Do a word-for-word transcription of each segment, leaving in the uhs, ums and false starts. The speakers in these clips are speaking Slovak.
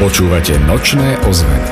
Počúvate Nočné ozveny.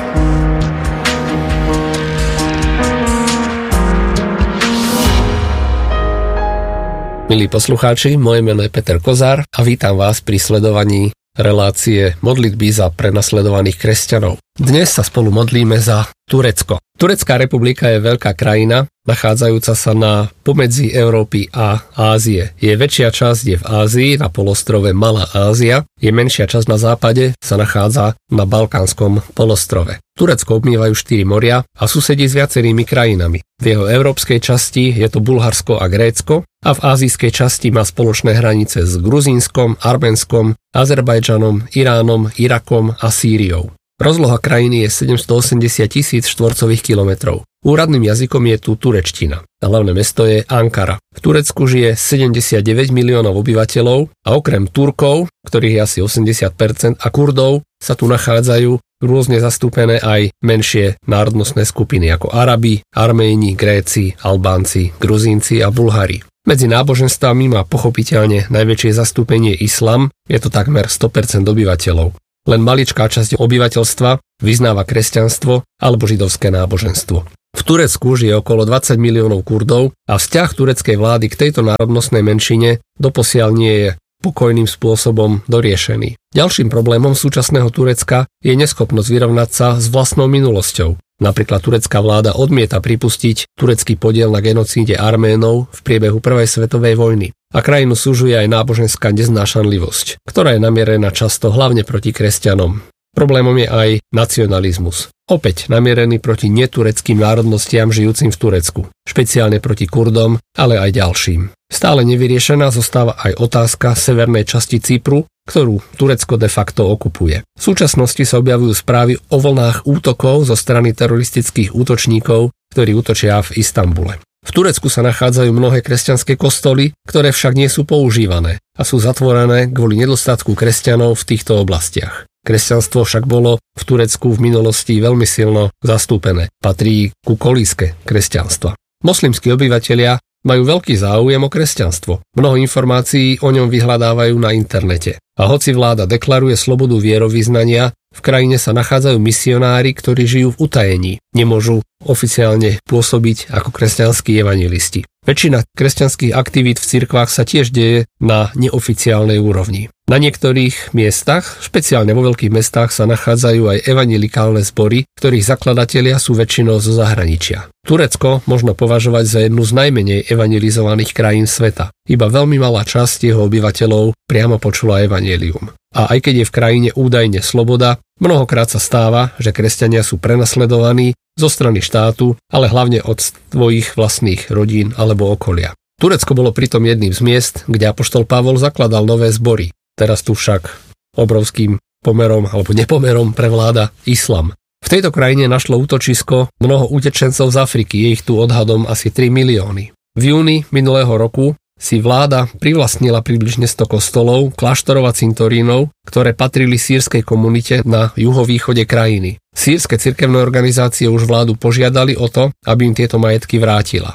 Milí poslucháči, moje meno je Peter Kozár a vítam vás pri sledovaní relácie modlitby za prenasledovaných kresťanov. Dnes sa spolu modlíme za Turecko. Turecká republika je veľká krajina, nachádzajúca sa na pomedzi Európy a Ázie. Je väčšia časť je v Ázii, na polostrove Malá Ázia, je menšia časť na západe, sa nachádza na Balkánskom polostrove. Turecko obmývajú štyri moria a susedí s viacerými krajinami. V jeho európskej časti je to Bulharsko a Grécko a v ázijskej časti má spoločné hranice s Gruzínskom, Arménskom, Azerbajdžanom, Iránom, Irakom a Sýriou. Rozloha krajiny je sedemstoosemdesiat tisíc štvorcových kilometrov. Úradným jazykom je tu turečtina. Hlavné mesto je Ankara. V Turecku žije sedemdesiatdeväť miliónov obyvateľov a okrem Turkov, ktorých je asi osemdesiat percent, a Kurdov sa tu nachádzajú rôzne zastúpené aj menšie národnostné skupiny ako Arabi, Arméni, Gréci, Albánci, Gruzínci a Bulhári. Medzi náboženstvami má pochopiteľne najväčšie zastúpenie islam, je to takmer sto percent obyvateľov. Len maličká časť obyvateľstva vyznáva kresťanstvo alebo židovské náboženstvo. V Turecku žije okolo dvadsať miliónov Kurdov a vzťah tureckej vlády k tejto národnostnej menšine doposiaľ nie je pokojným spôsobom doriešený. Ďalším problémom súčasného Turecka je neschopnosť vyrovnať sa s vlastnou minulosťou. Napríklad turecká vláda odmieta pripustiť turecký podiel na genocíde Arménov v priebehu prvej svetovej vojny. A krajinu súžuje aj náboženská neznášanlivosť, ktorá je namierená často hlavne proti kresťanom. Problémom je aj nacionalizmus, opäť namierený proti netureckým národnostiam žijúcim v Turecku, špeciálne proti Kurdom, ale aj ďalším. Stále nevyriešená zostáva aj otázka severnej časti Cypru, ktorú Turecko de facto okupuje. V súčasnosti sa objavujú správy o vlnách útokov zo strany teroristických útočníkov, ktorí útočia v Istanbule. V Turecku sa nachádzajú mnohé kresťanské kostoly, ktoré však nie sú používané a sú zatvorené kvôli nedostatku kresťanov v týchto oblastiach. Kresťanstvo však bolo v Turecku v minulosti veľmi silno zastúpené. Patrí ku kolíske kresťanstva. Moslimskí obyvatelia majú veľký záujem o kresťanstvo. Mnoho informácií o ňom vyhľadávajú na internete. A hoci vláda deklaruje slobodu vierovyznania, v krajine sa nachádzajú misionári, ktorí žijú v utajení. Nemôžu oficiálne pôsobiť ako kresťanskí evanjelisti. Väčšina kresťanských aktivít v cirkvách sa tiež deje na neoficiálnej úrovni. Na niektorých miestach, špeciálne vo veľkých mestách, sa nachádzajú aj evanjelikálne zbory, ktorých zakladatelia sú väčšinou zo zahraničia. Turecko možno považovať za jednu z najmenej evanjelizovaných krajín sveta. Iba veľmi malá časť jeho obyvateľov priamo počula evanjelium. A aj keď je v krajine údajne sloboda, mnohokrát sa stáva, že kresťania sú prenasledovaní zo strany štátu, ale hlavne od svojich vlastných rodín alebo okolia. Turecko bolo pritom jedným z miest, kde apoštol Pavol zakladal nové zbory. Teraz tu však obrovským pomerom alebo nepomerom prevláda islam. V tejto krajine našlo útočisko mnoho utečencov z Afriky, je ich tu odhadom asi tri milióny. V júni minulého roku si vláda privlastnila približne sto kostolov, kláštorov a cintorínov, ktoré patrili sýrskej komunite na juhovýchode krajiny. Sýrske cirkevné organizácie už vládu požiadali o to, aby im tieto majetky vrátila.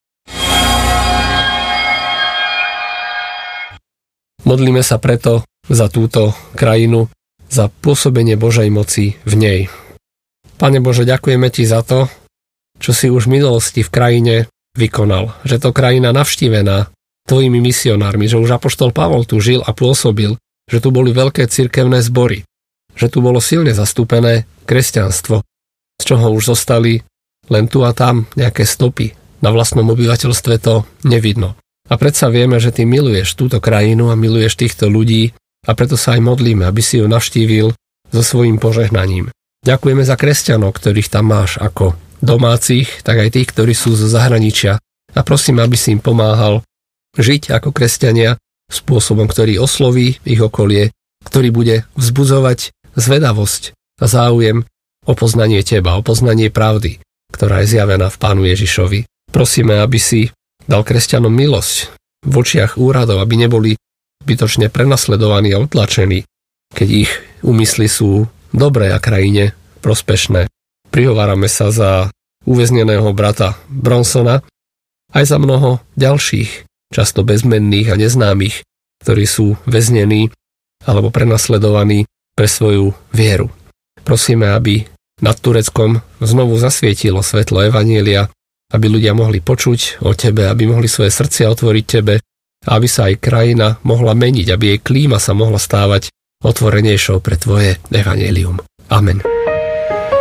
Modlíme sa preto za túto krajinu, za pôsobenie Božej moci v nej. Pane Bože, ďakujeme Ti za to, čo si už v minulosti v krajine vykonal, že to krajina navštívená Tvojimi misionármi, že už apoštol Pavol tu žil a pôsobil, že tu boli veľké cirkevné zbory, že tu bolo silne zastúpené kresťanstvo, z čoho už zostali len tu a tam nejaké stopy. Na vlastnom obyvateľstve to nevidno. A predsa vieme, že Ty miluješ túto krajinu a miluješ týchto ľudí a preto sa aj modlíme, aby si ju navštívil so svojím požehnaním. Ďakujeme za kresťanov, ktorých tam máš ako domácich, tak aj tých, ktorí sú zo zahraničia. A prosím, aby si im pomáhal žiť ako kresťania spôsobom, ktorý osloví ich okolie, ktorý bude vzbudzovať zvedavosť a záujem o poznanie Teba, o poznanie pravdy, ktorá je zjavená v Pánu Ježišovi. Prosíme, aby si dal kresťanom milosť v očiach úradov, aby neboli zbytočne prenasledovaní a utlačení, keď ich úmysly sú dobré a krajine prospešné. Prihovárame sa za uväzneného brata Bronsona, aj za mnoho ďalších, často bezmenných a neznámych, ktorí sú väznení alebo prenasledovaní pre svoju vieru. Prosíme, aby nad Tureckom znovu zasvietilo svetlo evanjelia, aby ľudia mohli počuť o tebe, aby mohli svoje srdcia otvoriť tebe, a aby sa aj krajina mohla meniť, aby jej klíma sa mohla stávať otvorenejšou pre tvoje evanjelium. Amen.